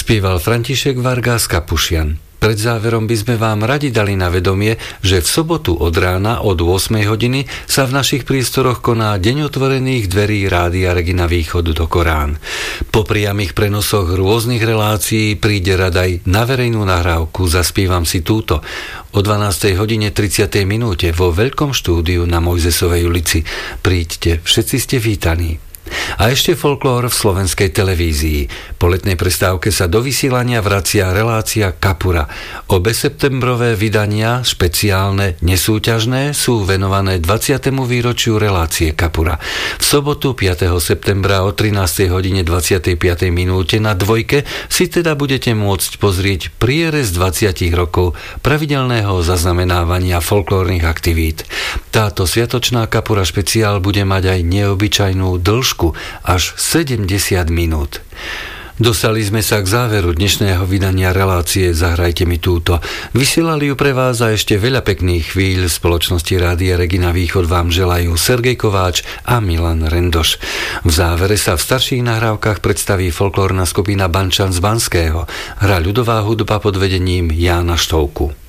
Spieval František Varga z Kapušian. Pred záverom by sme vám radi dali na vedomie, že v sobotu od rána od 8 hodiny sa v našich priestoroch koná Deň otvorených dverí Rádia Regina Východ do Korán. Po priamych prenosoch rôznych relácií príde rad aj na verejnú nahrávku Zaspievam si túto o 12 hodine 30 minúte vo veľkom štúdiu na Mojzesovej ulici. Príďte, všetci ste vítaní. A ešte folklór v slovenskej televízii. Po letnej prestávke sa do vysielania vracia relácia Kapura. Obe septembrové vydania, špeciálne, nesúťažné, sú venované 20. výročiu relácie Kapura. V sobotu 5. septembra o 13. hodine 25. minúte na Dvojke si teda budete môcť pozrieť prierez 20 rokov pravidelného zaznamenávania folklórnych aktivít. Táto sviatočná Kapura špeciál bude mať aj neobyčajnú dĺžku až 70 minút. Dostali sme sa k záveru dnešného vydania relácie Zahrajte mi túto. Vysielali ju pre vás a ešte veľa pekných chvíľ v spoločnosti Rádia Regina Východ vám želajú Sergej Kováč a Milan Rendoš. V závere sa v starších nahrávkach predstaví folklórna skupina Bančan z Banského. Hra ľudová hudba pod vedením Jána Štovku.